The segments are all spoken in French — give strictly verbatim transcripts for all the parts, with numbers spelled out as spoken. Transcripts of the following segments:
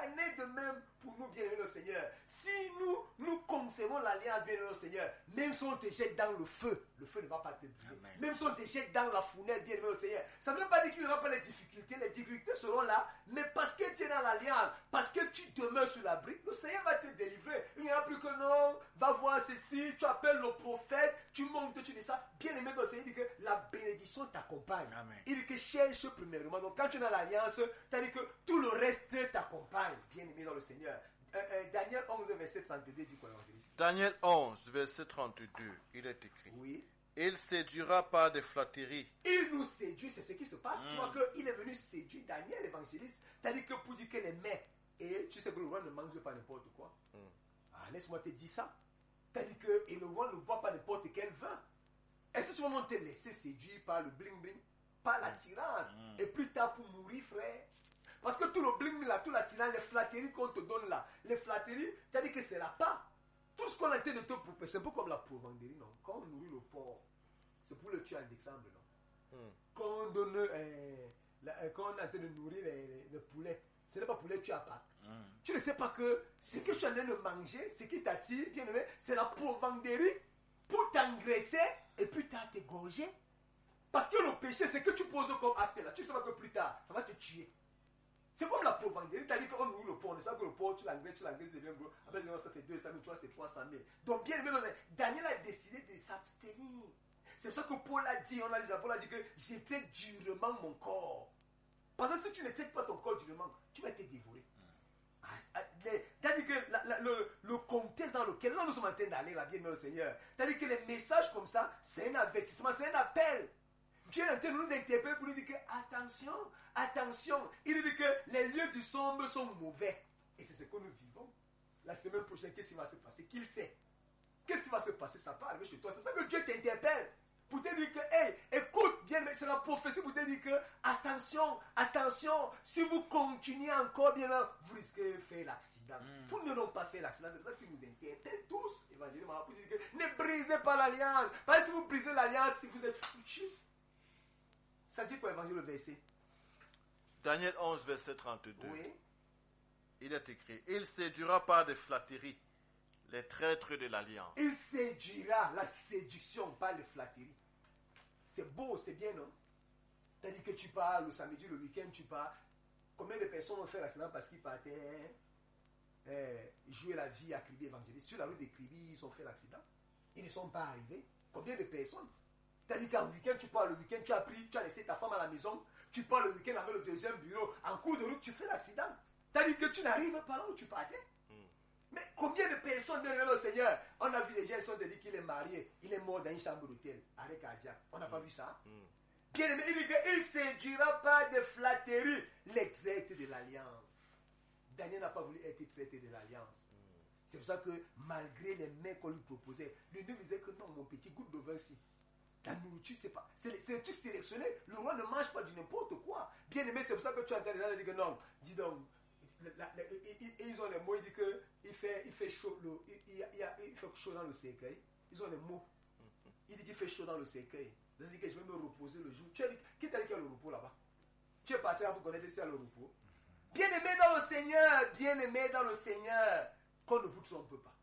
en est de même pour nous, bien-aimés au Seigneur. Si nous, nous conservons l'alliance, bien-aimés au Seigneur, même si on te jette dans le feu, le feu ne va pas te brûler. Même si on te jette dans la fournaise, bien-aimés au Seigneur, ça ne veut pas dire qu'il n'y aura pas les difficultés. Les difficultés seront là, mais parce que tu es dans l'alliance, parce que tu demeures sur l'abri, le Seigneur va te délivrer. Il n'y aura plus que non, va voir ceci, tu appelles le prophète, tu montes, tu dis ça. Bien-aimé au Seigneur, il dit que la bénédiction t'accompagne. Amen. Il dit que cherche premièrement. Donc quand tu es dans l'alliance, c'est-à-dire que tout le reste t'accompagne. Bien-aimé dans le Seigneur. Euh, euh, Daniel onze, verset trente-deux dit quoi? Daniel onze, verset trente-deux, il est écrit. Oui. Il séduira par des flatteries. Il nous séduit, c'est ce qui se passe. Mm. Tu vois qu'il est venu séduire Daniel, l'évangéliste. C'est-à-dire que pour dire que les mets, et tu sais que le roi ne mange pas n'importe quoi. Mm. Ah, laisse-moi te dire ça. C'est-à-dire que et le roi ne boit pas n'importe quel vin. Est-ce que tu vas vraiment te laisser séduire par le bling-bling, par l'attirance, Mm. et plus tard pour mourir, frère? Parce que tout le bling-bling là, tout l'attirance, les flatteries qu'on te donne là, les flatteries, c'est-à-dire que c'est la part. Tout ce qu'on a été de te proposer, c'est un peu comme la provendérie, non? Quand on nourrit le porc, c'est pour le tuer en exemple, non? Mm. Quand on donne, euh, la, euh, quand on est en train de nourrir les, les, les poulets, ce n'est pas pour les tuer à Pâques. Mm. Tu ne sais pas que ce que tu es en train de manger, ce qui t'attire, bien aimé, c'est la provendérie pour t'engraisser et plus tard t'égorger. Parce que le péché, c'est que tu poses comme acte là. Tu sais pas que plus tard, ça va te tuer. C'est comme la provendérie, c'est-à-dire qu'on nourrit le porc, on ne sait pas que le porc, tu l'engraisses, tu l'engraisses, devient gros. Après, non, ça c'est deux cent mille, tu vois, c'est trois cent mille. Donc, bien aimé, Daniel a décidé de s'abstenir. C'est pour ça que Paul a dit, on a dit, Paul a dit que j'ai traité durement mon corps. Parce que si tu ne traites pas ton corps durement, tu vas être dévoré. C'est-à-dire que la, la, le, le contexte dans lequel là, nous sommes en train d'aller, la bien-aimée au Seigneur, c'est-à-dire que les messages comme ça, c'est un avertissement, c'est un appel. Dieu est en train de nous interpeller pour nous dire que attention, attention, il dit que les lieux du sombre sont mauvais. Et c'est ce que nous vivons. La semaine prochaine, qu'est-ce qui va se passer? Qu'il sait. Qu'est-ce qui va se passer? Ça va arriver chez toi. C'est pas que Dieu t'interpelle pour te dire que, hey, écoute, bien, mais c'est la prophétie pour te dire que, attention, attention, si vous continuez encore, bien, vous risquez de faire l'accident. Mm. Tous ne l'ont pas fait l'accident, c'est pour ça qu'il nous interpelle tous, évangéliquement, pour dire que ne brisez pas l'alliance. Parce que si vous brisez l'alliance, si vous êtes foutus. Ça dit quoi, évangile, le verset? Daniel onze, verset trente-deux. Oui. Il est écrit, il séduira par des flatteries les traîtres de l'alliance. Il séduira, la séduction par les flatteries. C'est beau, c'est bien, non? C'est-à-dire que tu pars le samedi, le week-end, tu pars. Combien de personnes ont fait l'accident parce qu'ils partaient euh, jouer la vie à Kribi évangéliste? Sur la rue de Kribi, ils ont fait l'accident. Ils ne sont pas arrivés. Combien de personnes? C'est-à-dire qu'en week-end, tu pars le week-end, tu as pris, tu as laissé ta femme à la maison, tu pars le week-end avec le deuxième bureau, en cours de route, tu fais l'accident. C'est-à-dire que tu n'arrives pas là où tu partais. Mm. Mais combien de personnes, bien aimé le Seigneur, on a vu les gens qui sont dit qu'il est marié, il est mort dans une chambre d'hôtel, arrêt cardiaque. On n'a mm. pas vu ça. Mm. Bien aimé, il dit qu'il ne séduira pas de flatteries les traites de l'alliance. Daniel n'a pas voulu être traité de l'alliance. Mm. C'est pour ça que malgré les mains qu'on lui proposait, lui ne disait que non, mon petit, goûte de vin ici. La nourriture, c'est pas. C'est, c'est le truc sélectionné. Le roi ne mange pas du n'importe quoi. Bien aimé, c'est pour ça que tu entends les gens dire que non. Dis donc, la, la, ils, ils ont les mots, ils disent que il fait, il fait chaud, le, il, il, il, il fait chaud dans le cercueil. Ils ont les mots. Il dit qu'il fait chaud dans le cercueil. C'est-à-dire que je vais me reposer le jour. Tu as dit, qui t'a dit qu'il y a le repos là-bas? Tu es parti là pour connaître s'il y a le repos. Bien aimé dans le Seigneur, bien aimé dans le Seigneur, qu'on ne vous trompe pas.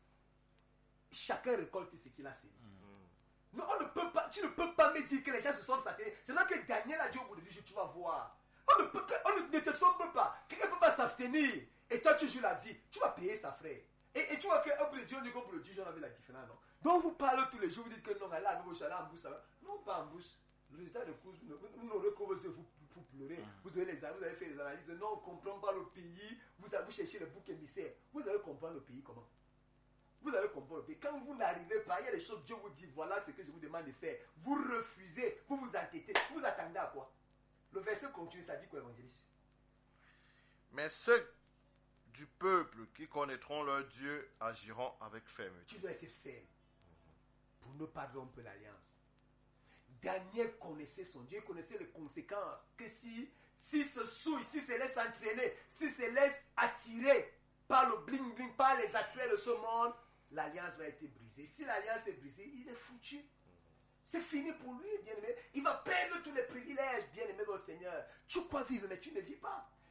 Chacun récolte ce qu'il a sémé. Non, on ne peut pas, tu ne peux pas me dire que les gens se sont satisfaits. C'est là que Daniel a dit au bout de dix jours, tu vas voir. On ne, peut, on ne, ne te trompe pas. Quelqu'un ne peut pas s'abstenir. Et toi, tu joues la vie. Tu vas payer ça, frère. Et, et tu vois qu'au bout de dix jours, on dit qu'au bout de dix jours, on avait la différence, non? Donc vous parlez tous les jours, vous dites que non, là, avec vos chalets en bouche, ça va. Non, pas en bouche. Le résultat de course, vous, vous n'aurez que vos yeux, vous, vous pleurez. Mm. Vous, avez les, vous avez fait les analyses. Non, on ne comprend pas le pays. Vous avez cherché le bouc émissaire. Vous allez comprendre le pays comment? Vous allez comprendre le pays. Quand vous n'arrivez pas, il y a des choses, Dieu vous dit, voilà ce que je vous demande de faire. Vous refusez, vous vous entêtez. Vous attendez à quoi? Le verset continue, ça dit quoi, évangéliste? Mais ceux du peuple qui connaîtront leur Dieu agiront avec fermeté. Tu dois être ferme pour ne pas rompre l'alliance. Daniel connaissait son Dieu, il connaissait les conséquences. Que si, si se souille, si se laisse entraîner, si se laisse attirer par le bling bling, par les attraits de ce monde, l'alliance va être brisée. Si l'alliance est brisée, il est foutu. C'est fini pour lui, bien-aimé. Il va perdre tous les privilèges, bien-aimé au Seigneur. Tu crois vivre, mais tu ne vis pas.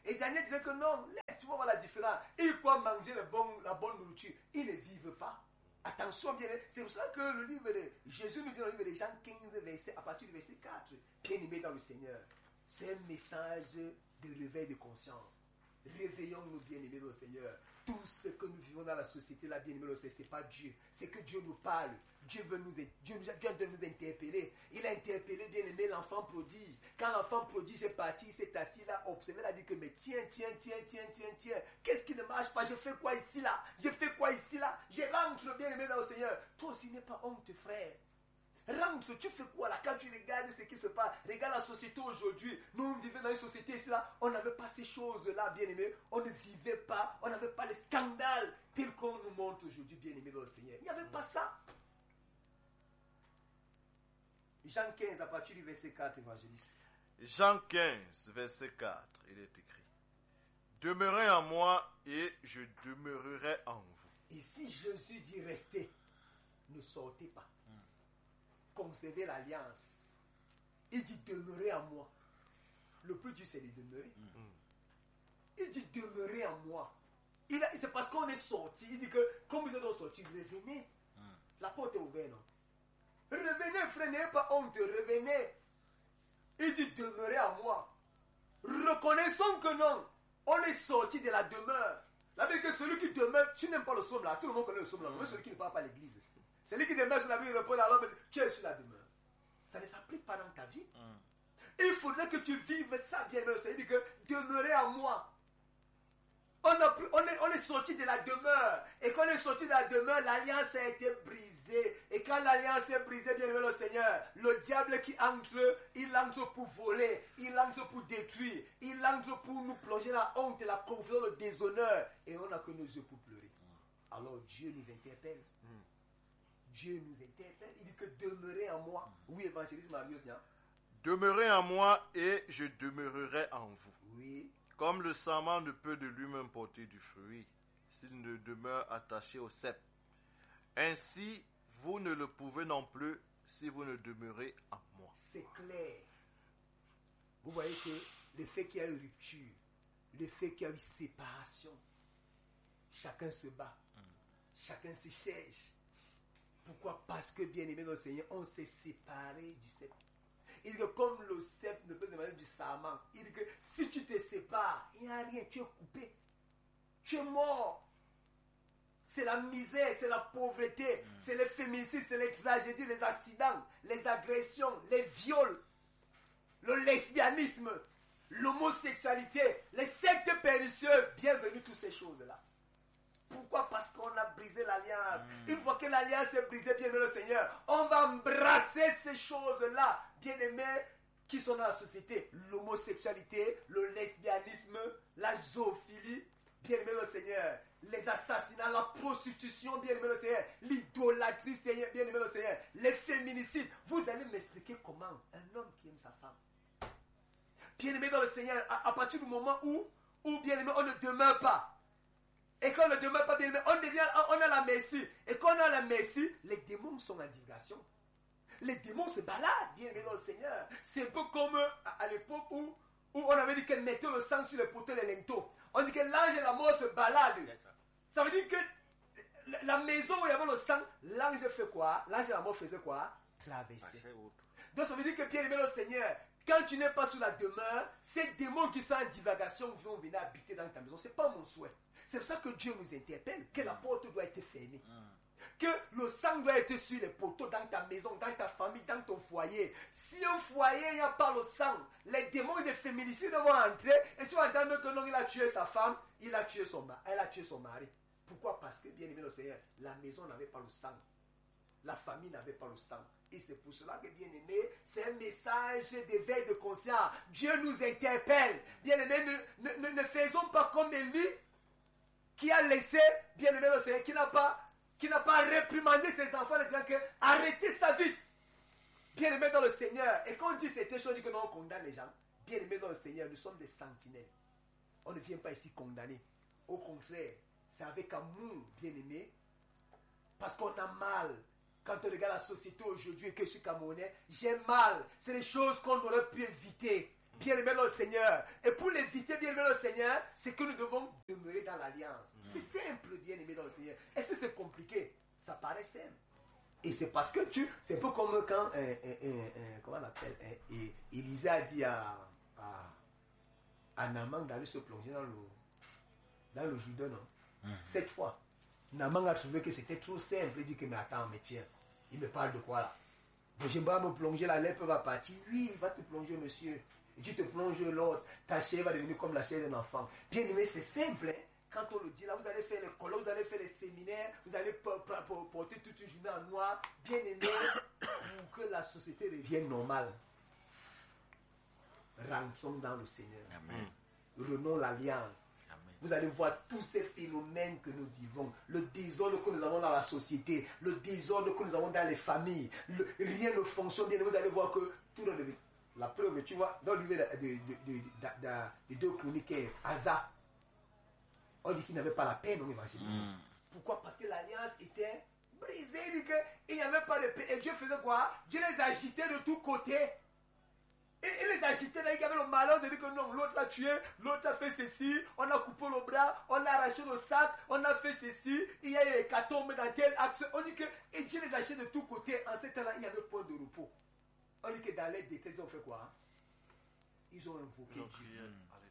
Et Daniel disait que non, laisse, tu vas voir la différence. Ils peuvent manger le bon, la bonne nourriture. Ils ne vivent pas. Attention, bien, c'est pour ça que le livre de Jésus nous dit dans le livre de Jean quinze, verset, à partir du verset quatre, bien-aimés dans le Seigneur, c'est un message de réveil de conscience. Réveillons-nous, bien-aimés dans le Seigneur. Tout ce que nous vivons dans la société, là, bien-aimés dans le Seigneur, ce n'est pas Dieu. C'est que Dieu nous parle. Dieu veut nous, Dieu, Dieu doit nous interpeller. Il a interpellé, bien-aimé, l'enfant prodige. Quand l'enfant prodige est parti, il s'est assis là, observé, il a dit que, mais tiens, tiens, tiens, tiens, tiens, tiens, qu'est-ce qui ne marche pas? Je fais quoi ici, là? Je fais quoi ici, là? Je rentre, bien-aimé, dans le Seigneur. Toi aussi, n'aie pas honte, frère. Rentre, tu fais quoi là? Quand tu regardes ce qui se passe, regarde la société aujourd'hui. Nous, vivons dans une société ici là, on n'avait pas ces choses-là, bien aimés. On ne vivait pas, on n'avait pas les scandales tels qu'on nous montre aujourd'hui, bien aimés dans le Seigneur. Il n'y avait pas ça. Jean quinze, à partir du verset quatre, évangéliste. Jean quinze, verset quatre, il est écrit: Demeurez en moi et je demeurerai en vous. Et si Jésus dit restez, ne sortez pas. Conserver l'alliance. Il dit demeurer en moi. Le plus dur c'est de demeurer. Mm. Il dit demeurer en moi. Il a, c'est parce qu'on est sorti. Il dit que comme vous êtes sortis, revenez. Mm. La porte est ouverte, non? Revenez, frère, n'ayez pas honte, revenez. Il dit demeurer en moi. Reconnaissons que non, on est sorti de la demeure. La vérité que celui qui demeure, tu n'aimes pas le somme là, tout le monde connaît le somme là, mm. même celui qui ne parle pas à l'église. Celui qui demeure sur la vie, il repose alors, tu es sur la demeure. Ça ne s'applique pas dans ta vie. Mm. Il faudrait que tu vives ça bien. C'est-à-dire que demeurer en moi. On, a, on, est, on est sorti de la demeure. Et quand on est sorti de la demeure, l'alliance a été brisée. Et quand l'alliance est brisée, bien aimé le Seigneur, le diable qui entre, il entre pour voler, il entre pour détruire, il entre pour nous plonger dans la honte, la confusion, le déshonneur. Et on n'a que nos yeux pour pleurer. Mm. Alors Dieu nous interpelle. Mm. Dieu nous interpelle, il dit que demeurez en moi. Oui, évangéliste Marius, hein? Demeurez en moi et je demeurerai en vous. Oui. Comme le sarment ne peut de lui-même porter du fruit s'il ne demeure attaché au cep. Ainsi, vous ne le pouvez non plus si vous ne demeurez en moi. C'est clair. Vous voyez que le fait qu'il y a eu rupture, le fait qu'il y a eu séparation, chacun se bat, mm. chacun se cherche. Pourquoi? Parce que, bien aimé dans le Seigneur, on s'est séparé du cep. Il dit que comme le cep ne peut se séparer du sarment, il dit que si tu te sépares, il n'y a rien, tu es coupé. Tu es mort. C'est la misère, c'est la pauvreté, mm. c'est les féminicides, c'est les tragédies, les accidents, les agressions, les viols, le lesbianisme, l'homosexualité, les sectes pernicieux. Bienvenue toutes ces choses-là. Pourquoi? Parce qu'on a brisé l'alliance. Mm. Une fois que l'alliance est brisée, bien aimé le Seigneur, on va embrasser ces choses-là, bien aimés, qui sont dans la société. L'homosexualité, le lesbianisme, la zoophilie, bien aimé le Seigneur. Les assassinats, la prostitution, bien aimé le Seigneur. L'idolâtrie, bien aimé le Seigneur. Les féminicides. Vous allez m'expliquer comment un homme qui aime sa femme, bien aimé dans le Seigneur, à, à partir du moment où, où bien aimé, on ne demeure pas. Et quand on ne demeure pas bien aimé, on devient, on a la merci. Et quand on a la merci, les démons sont en divagation. Les démons se baladent, bien aimé dans le Seigneur. C'est un peu comme à, à l'époque où, où on avait dit qu'elle mettait le sang sur les poteaux, les linteaux. On dit que l'ange et la mort se baladent. Ça veut dire que la maison où il y avait le sang, l'ange fait quoi? L'ange et la mort faisaient quoi? Traverser. Donc ça veut dire que bien aimé le Seigneur, quand tu n'es pas sous la demeure, ces démons qui sont en divagation vont venir habiter dans ta maison. Ce n'est pas mon souhait. C'est pour ça que Dieu nous interpelle, que la porte doit être fermée. Mm. Que le sang doit être sur les poteaux dans ta maison, dans ta famille, dans ton foyer. Si un foyer, il n'y a pas le sang, les démons des féminicides vont entrer et tu vas entendre que non, il a tué sa femme, il a tué son mari, elle a tué son mari. Pourquoi? Parce que, bien aimé le Seigneur, la maison n'avait pas le sang. La famille n'avait pas le sang. Et c'est pour cela que, bien aimé, c'est un message d'éveil de conscience. Dieu nous interpelle. Bien aimé, ne, ne, ne, ne faisons pas comme Élie, qui a laissé, bien aimé le Seigneur, qui n'a pas, qui n'a pas réprimandé ses enfants en disant que arrêtez sa vie. Bien aimé dans le Seigneur. Et quand on dit cette chose, on dit que non, on condamne les gens. Bien aimé dans le Seigneur, nous sommes des sentinelles. On ne vient pas ici condamner. Au contraire, c'est avec amour, bien aimé, parce qu'on a mal. Quand on regarde la société aujourd'hui et que je suis Camerounais, j'ai mal. C'est des choses qu'on aurait pu éviter. bien aimé dans le Seigneur. Et pour l'éviter, bien aimé dans le Seigneur, c'est que nous devons demeurer dans l'alliance. Mm. C'est simple, bien aimé dans le Seigneur. Est-ce que c'est compliqué? Ça paraît simple. Et c'est parce que tu... C'est un peu comme quand... Euh, euh, euh, euh, comment on appelle euh, Élisée a dit à, à, à Naaman d'aller se plonger dans le, dans le Jourdain, non? Mm. Sept fois. Naaman a trouvé que c'était trop simple. Il dit que, mais attends, mais tiens, il me parle de quoi là? Je vais me plonger, la lèpre va partir. Oui, il va te plonger, monsieur. Et tu te plonges l'autre. Ta chair va devenir comme la chair d'un enfant. Bien aimé, c'est simple. Hein? Quand on le dit, là, vous allez faire les colloques, vous allez faire les séminaires, vous allez porter toute une journée en noir. Bien aimé, pour que la société devienne normale. Rançons dans le Seigneur. Amen. Renons l'alliance. Vous allez voir tous ces phénomènes que nous vivons, le désordre que nous avons dans la société, le désordre que nous avons dans les familles, le, rien ne fonctionne bien. Vous allez voir que tout le monde. La preuve, tu vois, dans le livre de, de, de, de, de, de deux Chroniques quinze, Asa, on dit qu'il n'avait pas la peine en évangélisme. Mm. Pourquoi? Parce que l'alliance était brisée, il n'y avait pas de paix. Et Dieu faisait quoi? Dieu les agitait de tous côtés. Et il les agitait là, il y avait le malheur de dire que non, l'autre l'a tué, l'autre a fait ceci, on a coupé le bras, on a arraché le sac, on a fait ceci, il y a eu hécatombe dans tel axe. On dit que et Dieu les agitait de tous côtés. En ce temps-là, il y avait point de repos. On dit que dans les détails, ils ont fait quoi? Ils ont invoqué Dieu.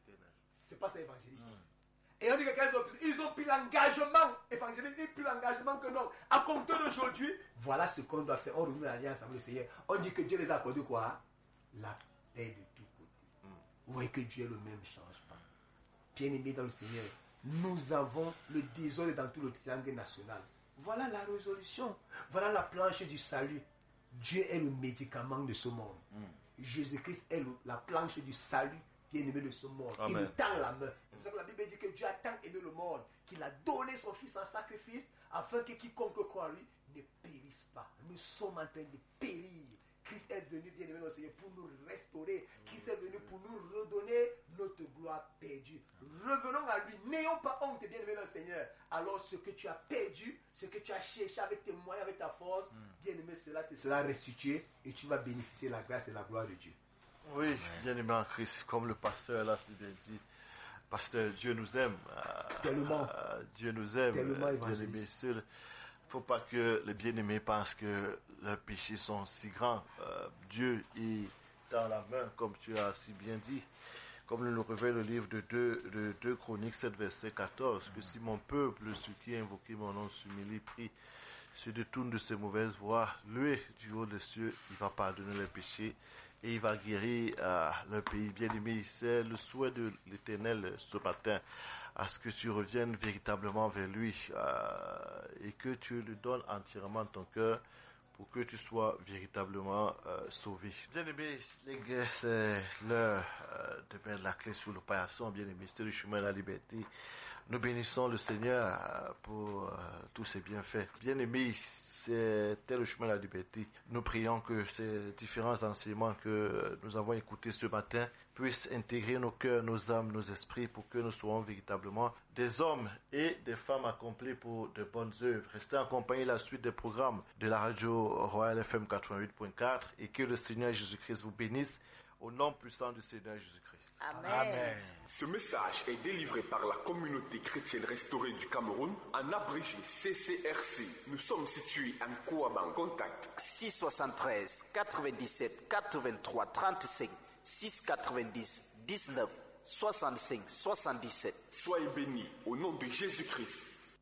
C'est pas ça évangéliste. Mm. Et on dit que quand ils ont, ils ont pris l'engagement évangéliste, ils ont pris l'engagement que non, à compter d'aujourd'hui, voilà ce qu'on doit faire. On renoue l'alliance avec le Seigneur. On dit que Dieu les a accordé quoi? La paix de tous côtés. Mm. Vous voyez que Dieu le même ne change pas. Bien-aimés dans le Seigneur, nous avons le désordre dans tout le triangle national. Voilà la résolution. Voilà la planche du salut. Dieu est le médicament de ce monde. Mm. Jésus-Christ est le, la planche du salut bien-aimé de ce monde. Amen. Il nous tend la main. C'est pour ça que la Bible dit que Dieu a tant aimé le monde qu'il a donné son Fils en sacrifice afin que quiconque croit en lui ne périsse pas. Nous sommes en train de périr. Christ est venu, bien aimé, notre Seigneur, pour nous restaurer. Christ est venu pour nous redonner notre gloire perdue. Revenons à lui. N'ayons pas honte, bien aimé, notre Seigneur. Alors, ce que tu as perdu, ce que tu as cherché avec tes moyens, avec ta force, mm. bien aimé, cela te sera restitué et tu vas bénéficier de la grâce et la gloire de Dieu. Oui, bien aimé en Christ, comme le pasteur l'a si bien dit. Pasteur, Dieu nous aime. Tellement. Euh, Dieu nous aime. Tellement bien aimé, seul. Il ne faut pas que les bien-aimés pensent que leurs péchés sont si grands. Euh, Dieu est dans la main, comme tu as si bien dit. Comme nous le révèle le livre de deux Chroniques sept, verset quatorze, que si mon peuple, ceux qui ont invoqué mon nom, s'humilie, prie, se détourne de ses mauvaises voies, lui, du haut des cieux, il va pardonner les péchés et il va guérir euh, leur pays. Bien-aimé, c'est le souhait de l'Éternel ce matin, à ce que tu reviennes véritablement vers lui euh, et que tu lui donnes entièrement ton cœur pour que tu sois véritablement euh, sauvé. Bien-aimé, les gars, c'est l'heure euh, de mettre la clé sur le paillasson. Bien-aimé, c'est le chemin de la liberté. Nous bénissons le Seigneur euh, pour euh, tous ses bienfaits. Bien-aimé, c'était le chemin de la liberté. Nous prions que ces différents enseignements que nous avons écoutés ce matin puissent intégrer nos cœurs, nos âmes, nos esprits pour que nous soyons véritablement des hommes et des femmes accomplis pour de bonnes œuvres. Restez accompagnés de la suite des programmes de la radio Royal F M quatre-vingt-huit point quatre et que le Seigneur Jésus-Christ vous bénisse au nom puissant du Seigneur Jésus-Christ. Amen. Amen. Ce message est délivré par la communauté chrétienne restaurée du Cameroun, en abrégé C C R C. Nous sommes situés en Kouaban. Contact six soixante-treize quatre-vingt-dix-sept quatre-vingt-trois trente-cinq six quatre-vingt-dix dix-neuf soixante-cinq soixante-dix-sept. Soyez bénis au nom de Jésus-Christ.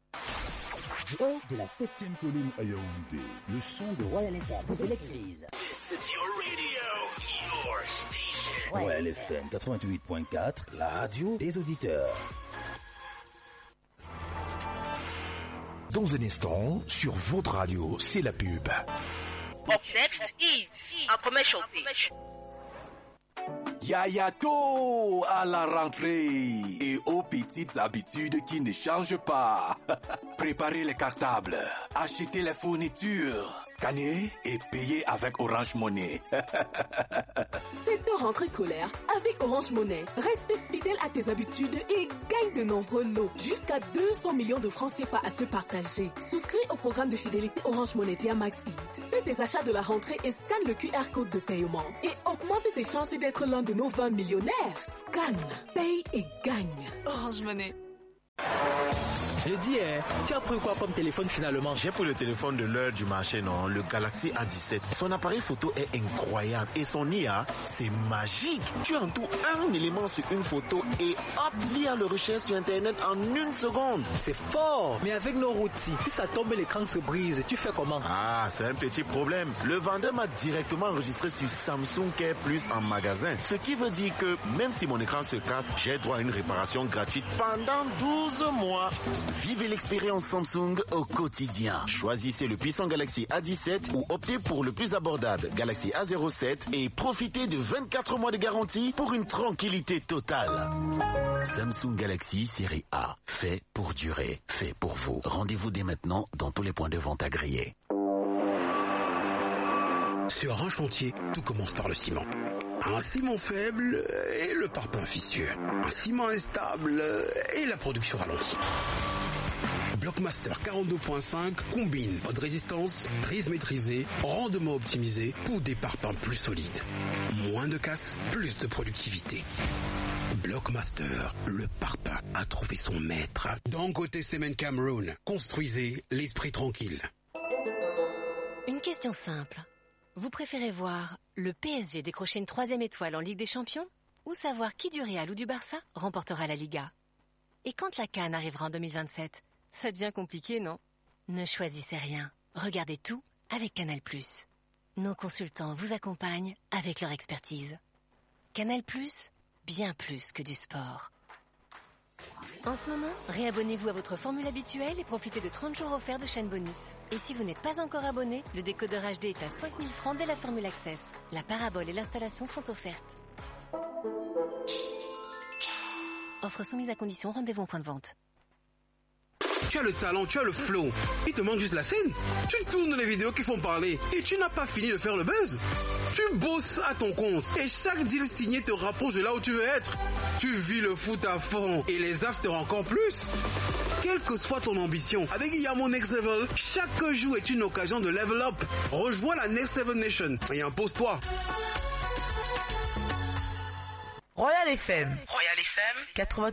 Haut de la septième colline à Yaoundé, le son de Royal F M vous électrise. This is your radio, your station. Royal F M quatre-vingt-huit point quatre, la radio des auditeurs. Dans un instant, sur votre radio, c'est la pub. Up next is a commercial pitch. Yayato à la rentrée et aux petites habitudes qui ne changent pas. Préparez les cartables, achetez les fournitures, Scanner et payer avec Orange Money. Cette rentrée scolaire, avec Orange Money, reste fidèle à tes habitudes et gagne de nombreux lots. Jusqu'à deux cents millions de francs C F A à se partager. Souscris au programme de fidélité Orange Money via MaxEat. Fais tes achats de la rentrée et scanne le Q R code de paiement. Et augmente tes chances d'être l'un de nos vingt millionnaires. Scanne, paye et gagne. Orange Money. Je dis, hein, tu as pris quoi comme téléphone finalement? J'ai pris le téléphone de l'heure du marché, non, le Galaxy A dix-sept. Son appareil photo est incroyable et son I A, c'est magique. Tu entoures un élément sur une photo et hop, l'I A le recherche sur Internet en une seconde. C'est fort, mais avec nos routines, si ça tombe et l'écran se brise, tu fais comment? Ah, c'est un petit problème. Le vendeur m'a directement enregistré sur Samsung Care Plus en magasin. Ce qui veut dire que même si mon écran se casse, j'ai droit à une réparation gratuite pendant douze mois. Vivez l'expérience Samsung au quotidien. Choisissez le puissant Galaxy A dix-sept ou optez pour le plus abordable Galaxy A zéro sept et profitez de vingt-quatre mois de garantie pour une tranquillité totale. Samsung Galaxy série A, fait pour durer, fait pour vous. Rendez-vous dès maintenant dans tous les points de vente agréés. Sur un chantier, tout commence par le ciment. Un ciment faible et le parpaing vicieux. Un ciment instable et la production ralentie. Blockmaster quarante-deux point cinq combine haute résistance, prise maîtrisée, rendement optimisé pour des parpaings plus solides. Moins de casse, plus de productivité. Blockmaster, le parpaing a trouvé son maître. Dans côté Cement Cameroun, construisez l'esprit tranquille. Une question simple. Vous préférez voir le P S G décrocher une troisième étoile en Ligue des Champions ou savoir qui du Real ou du Barça remportera la Liga? Et quand la CAN arrivera en deux mille vingt-sept, ça devient compliqué, non? Ne choisissez rien. Regardez tout avec Canal plus. Nos consultants vous accompagnent avec leur expertise. Canal plus, bien plus que du sport. En ce moment, réabonnez-vous à votre formule habituelle et profitez de trente jours offerts de chaîne bonus. Et si vous n'êtes pas encore abonné, le décodeur H D est à cinq mille francs dès la formule Access. La parabole et l'installation sont offertes. Offre soumise à condition, rendez-vous en point de vente. Tu as le talent, tu as le flow. Il te manque juste la scène. Tu tournes les vidéos qui font parler et tu n'as pas fini de faire le buzz. Tu bosses à ton compte et chaque deal signé te rapproche de là où tu veux être. Tu vis le foot à fond et les afters encore plus. Quelle que soit ton ambition, avec Yamo Next Level, chaque jour est une occasion de level up. Rejoins la Next Level Nation et impose-toi. Royal F M. Royal F M. quatre-vingt-onze